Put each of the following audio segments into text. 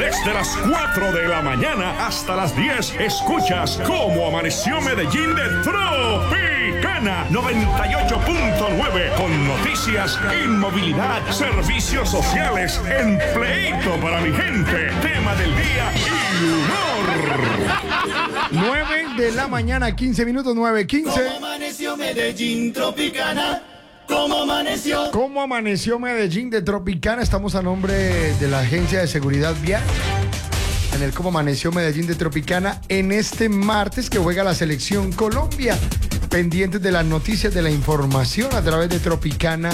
Desde las 4 de la mañana hasta las 10, escuchas Cómo Amaneció Medellín de Tropicana 98.9, con noticias, inmovilidad, servicios sociales, empleito para mi gente, tema del día y humor. 9 de la mañana, 15 minutos, 9:15. ¿Cómo amaneció Medellín Tropicana? ¿Cómo amaneció? ¿Cómo amaneció Medellín de Tropicana? Estamos a nombre de la Agencia de Seguridad Vial en el Cómo amaneció Medellín de Tropicana en este martes que juega la Selección Colombia. Pendientes de las noticias, de la información a través de Tropicana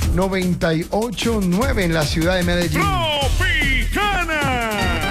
98.9 en la ciudad de Medellín. ¡Tropicana!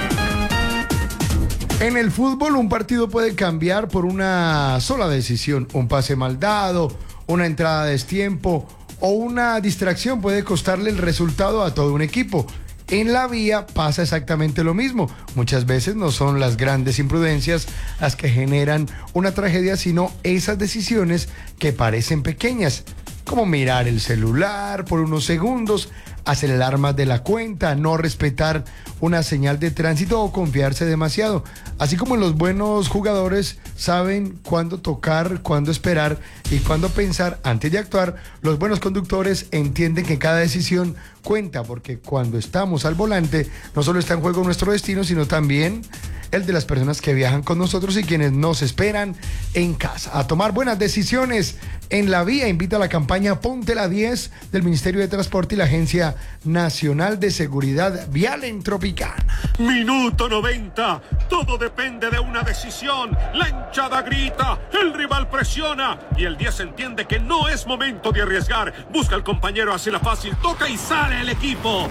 En el fútbol, un partido puede cambiar por una sola decisión. Un pase mal dado, una entrada a destiempo o una distracción puede costarle el resultado a todo un equipo. En la vía pasa exactamente lo mismo. Muchas veces no son las grandes imprudencias las que generan una tragedia, sino esas decisiones que parecen pequeñas, como mirar el celular por unos segundos, acelerar más de la cuenta, no respetar una señal de tránsito o confiarse demasiado. Así como los buenos jugadores saben cuándo tocar, cuándo esperar y cuándo pensar antes de actuar, los buenos conductores entienden que cada decisión cuenta, porque cuando estamos al volante no solo está en juego nuestro destino, sino también el de las personas que viajan con nosotros y quienes nos esperan en casa. A tomar buenas decisiones en la vía invita a la campaña Ponte la 10 del Ministerio de Transporte y la Agencia Nacional de Seguridad Vial en Tropicana. Minuto 90. Todo depende de una decisión. La hinchada grita, el rival presiona y el 10 entiende que no es momento de arriesgar. Busca al compañero, hace la fácil, toca y sale el equipo.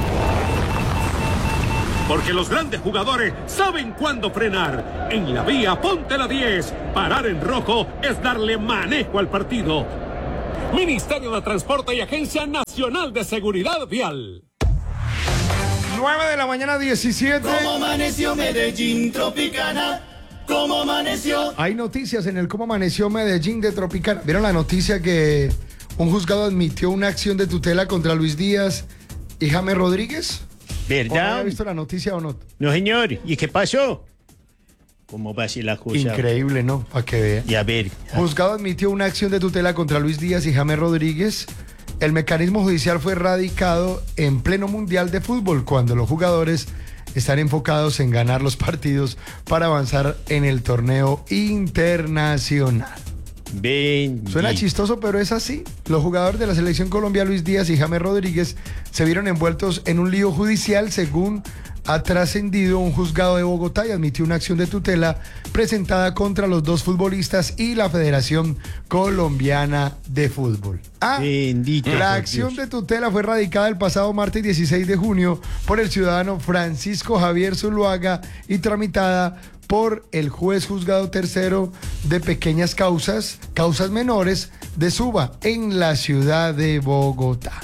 Porque los grandes jugadores saben cuándo frenar. En la vía, ponte la 10. Parar en rojo es darle manejo al partido. Ministerio de Transporte y Agencia Nacional de Seguridad Vial. 9 de la mañana, 17. ¿Cómo amaneció Medellín Tropicana? ¿Cómo amaneció? Hay noticias en el Cómo amaneció Medellín de Tropicana. ¿Vieron la noticia que un juzgado admitió una acción de tutela contra Luis Díaz y James Rodríguez? ¿Verdad? ¿Ha visto la noticia o no? No, señor. ¿Y qué pasó? ¿Cómo va a ser la cosa? Increíble, ¿no? Para que vean. Y a ver. Juzgado admitió una acción de tutela contra Luis Díaz y James Rodríguez. El mecanismo judicial fue radicado en pleno mundial de fútbol, cuando los jugadores están enfocados en ganar los partidos para avanzar en el torneo internacional. Suena chistoso, pero es así. Los jugadores de la Selección Colombia, Luis Díaz y James Rodríguez, se vieron envueltos en un lío judicial, según ha trascendido un juzgado de Bogotá, y admitió una acción de tutela presentada contra los dos futbolistas y la Federación Colombiana de Fútbol. Bendito La por acción Dios. de tutela fue radicada el pasado martes 16 de junio por el ciudadano Francisco Javier Zuluaga y tramitada por el juez juzgado tercero de pequeñas causas menores de Suba, en la ciudad de Bogotá.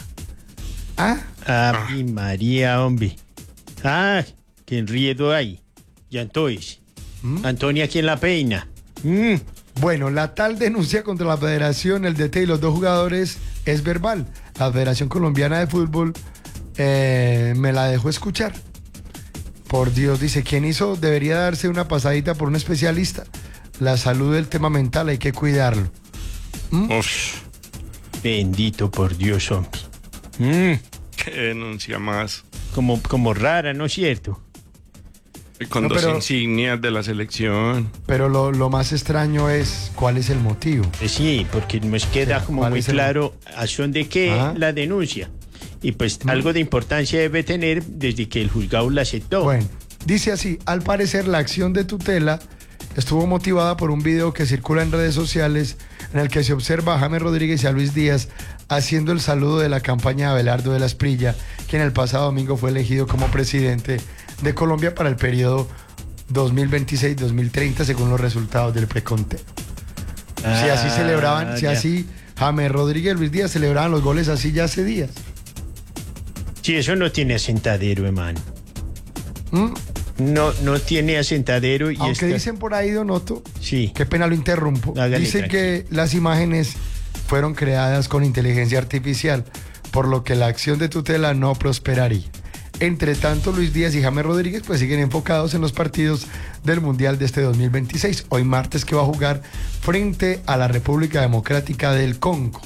Ay, María, hombre. Qué enredo hay. Y entonces, Antonia, ¿quién la peina? Bueno, la tal denuncia contra la Federación, el DT y los dos jugadores es verbal. La Federación Colombiana de Fútbol me la dejó escuchar. Por Dios, dice, ¿quién hizo? Debería darse una pasadita por un especialista. La salud del tema mental hay que cuidarlo. Uf, Bendito por Dios, hombre. qué denuncia más. Como rara, ¿no es cierto? Y con No, dos pero- insignias de la selección. Pero lo más extraño es cuál es el motivo. Sí, porque nos queda Sí, como ¿cuál muy es el- claro a son de qué Ajá. la denuncia. Y pues algo de importancia debe tener desde que el juzgado la aceptó. Bueno, dice así, al parecer la acción de tutela estuvo motivada por un video que circula en redes sociales en el que se observa a James Rodríguez y a Luis Díaz haciendo el saludo de la campaña de Abelardo de la Esprilla, quien el pasado domingo fue elegido como presidente de Colombia para el periodo 2026-2030 según los resultados del preconteo. Si así celebraban, si ya. así James Rodríguez y Luis Díaz celebraban los goles así ya hace días. Sí, eso no tiene asentadero, hermano. No tiene asentadero y Aunque esta- dicen por ahí, Don Otto, Sí. qué pena lo interrumpo, Hágale, dicen que las imágenes fueron creadas con inteligencia artificial, por lo que la acción de tutela no prosperaría. Entre tanto, Luis Díaz y James Rodríguez pues siguen enfocados en los partidos del Mundial de este 2026. Hoy martes que va a jugar frente a la República Democrática del Congo.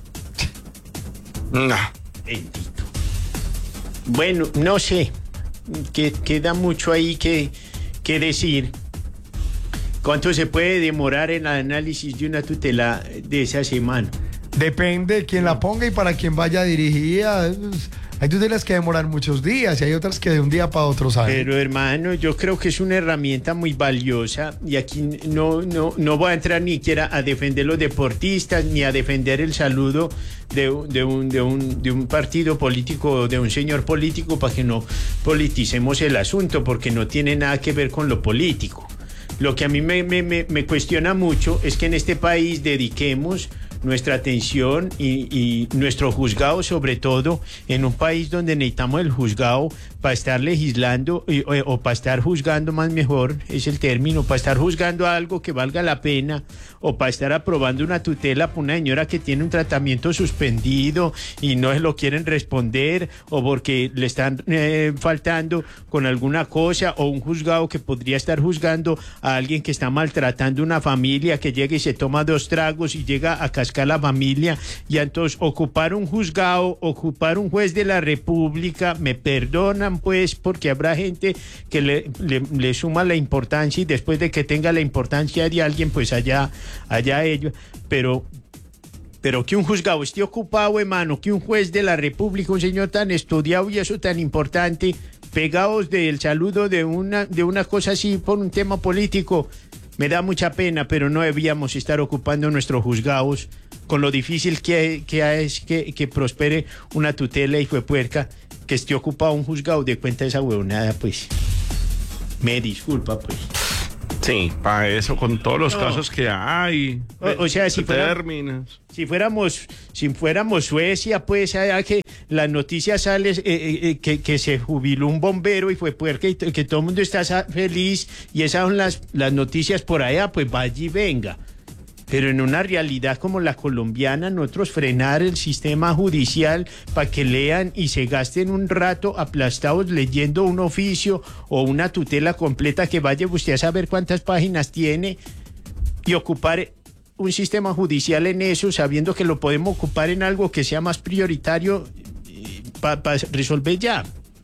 No. Bendito. Bueno, no sé. Queda mucho ahí que decir. ¿Cuánto se puede demorar en el análisis de una tutela de esa semana? Depende de quién la ponga y para quién vaya dirigida. Hay tutelas que demoran muchos días y hay otras que de un día para otro salen. Pero hermano, yo creo que es una herramienta muy valiosa y aquí no voy a entrar ni siquiera a defender los deportistas ni a defender el saludo de un partido político, de un señor político, para que no politicemos el asunto, porque no tiene nada que ver con lo político. Lo que a mí me cuestiona mucho es que en este país dediquemos nuestra atención y nuestro juzgado, sobre todo en un país donde necesitamos el juzgado para estar legislando o para estar juzgando, más mejor es el término, para estar juzgando algo que valga la pena, o para estar aprobando una tutela por una señora que tiene un tratamiento suspendido y no se lo quieren responder, o porque le están faltando con alguna cosa, o un juzgado que podría estar juzgando a alguien que está maltratando una familia, que llega y se toma 2 tragos y llega a cascar la familia. Y entonces ocupar un juzgado, ocupar un juez de la República, me perdonan pues, porque habrá gente que le suma la importancia, y después de que tenga la importancia de alguien, pues allá ellos, pero que un juzgado esté ocupado, hermano, que un juez de la República, un señor tan estudiado y eso tan importante, pegados del saludo de una cosa así por un tema político, me da mucha pena, pero no debíamos estar ocupando nuestros juzgados con lo difícil que es que prospere una tutela, y fue puerca, que esté ocupado un juzgado de cuenta de esa huevonada, pues. Me disculpa, pues. Sí, para eso, con todos los casos que hay. O sea, si fuéramos Suecia, pues, allá que las noticias salen que se jubiló un bombero y fue puerca, y que todo el mundo está feliz, y esas son las noticias por allá, pues vaya y venga. Pero en una realidad como la colombiana, nosotros frenar el sistema judicial para que lean y se gasten un rato aplastados leyendo un oficio o una tutela completa que vaya usted a saber cuántas páginas tiene, y ocupar un sistema judicial en eso, sabiendo que lo podemos ocupar en algo que sea más prioritario para resolver ya.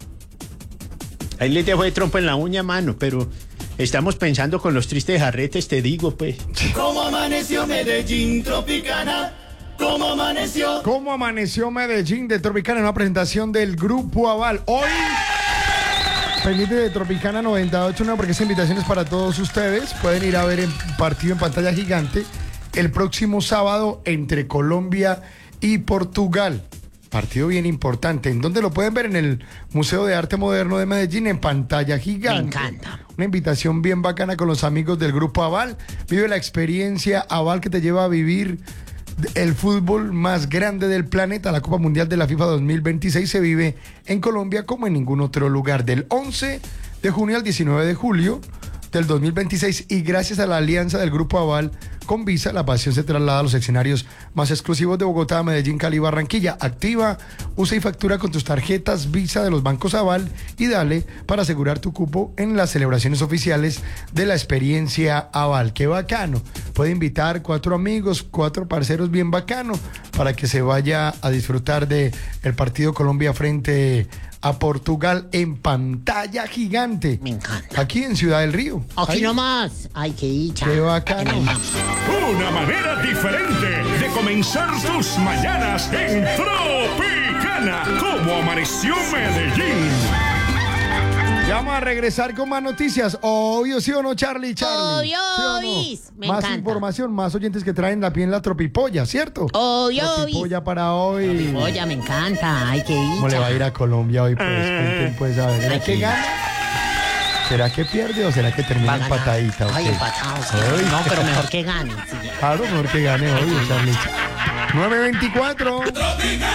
Ahí les dejo de trompo en la uña, mano, pero estamos pensando con los tristes jarretes, te digo, pues. ¿Cómo amaneció Medellín, Tropicana? ¿Cómo amaneció? ¿Cómo amaneció Medellín de Tropicana? En una presentación del Grupo Aval. Hoy, pendiente de Tropicana 98.9, porque esa invitación es para todos ustedes. Pueden ir a ver el partido en pantalla gigante el próximo sábado entre Colombia y Portugal. Partido bien importante. ¿En dónde lo pueden ver? En el Museo de Arte Moderno de Medellín, en pantalla gigante. Me encanta. Una invitación bien bacana con los amigos del Grupo Aval. Vive la experiencia Aval que te lleva a vivir el fútbol más grande del planeta. La Copa Mundial de la FIFA 2026 se vive en Colombia como en ningún otro lugar. Del 11 de junio al 19 de julio del 2026, y gracias a la alianza del Grupo Aval con Visa, la pasión se traslada a los escenarios más exclusivos de Bogotá, Medellín, Cali y Barranquilla. Activa, usa y factura con tus tarjetas Visa de los bancos Aval y dale para asegurar tu cupo en las celebraciones oficiales de la experiencia Aval. ¡Qué bacano! Puede invitar 4 amigos, 4 parceros bien bacano para que se vaya a disfrutar de el partido Colombia frente a Portugal en pantalla gigante. Me encanta. Aquí en Ciudad del Río. Aquí Ahí. nomás. Ay, qué dicha. Qué bacano. Una manera diferente de comenzar tus mañanas en Tropicana. ¿Cómo amaneció Medellín? Ya vamos a regresar con más noticias. Obvio, ¿sí o no, Charlie? Obvio, ¿Sí o no? obis. Me Más encanta. información, más oyentes que traen la piel la tropipolla, ¿cierto? Obvio, obis. Tropipolla para hoy. Oye, me encanta. Ay, qué dicha. ¿Cómo le va a ir a Colombia hoy? Pues, cuenten, pues, a ver. ¿Será que Aquí. gana? ¿Será que pierde o será que Va termina a ganar. empatadita? Ay, Ok. empatado, sí. Ay. No, pero mejor que gane. Sí. Claro, mejor que gane hoy, Charlie. 9:24.